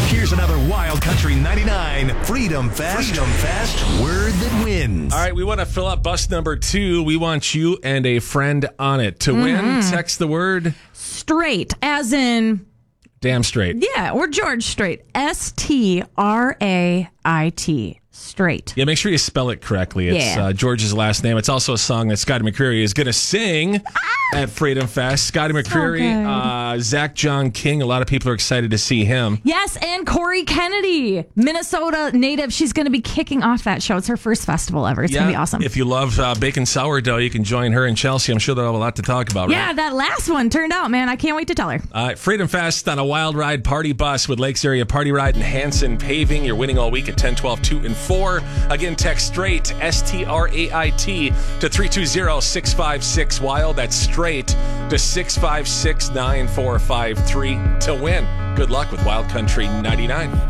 Here's another Wild Country 99 Freedom Fest word that wins. All right, we want to fill up bus number 2. We want you and a friend on it. To win, text the word Straight, as in... damn straight. Yeah, or George Strait. Strait. Straight. Yeah, make sure you spell it correctly. It's George's last name. It's also a song that Scotty McCreery is going to sing at Freedom Fest. Scotty McCreery, Zach John King. A lot of people are excited to see him. Yes, and Corey Kennedy, Minnesota native. She's going to be kicking off that show. It's her first festival ever. It's going to be awesome. If you love bacon sourdough, you can join her in Chelsea. I'm sure they'll have a lot to talk about, right? Yeah, that last one turned out, man. I can't wait to tell her. Freedom Fest on a wild ride party bus with Lakes Area Party Ride and Hanson Paving. You're winning all week at 10, 12, 2, and 4. Again, text straight, STRAIT, to 320-656-WILD. That's straight to 656-9453 to win. Good luck with Wild Country 99.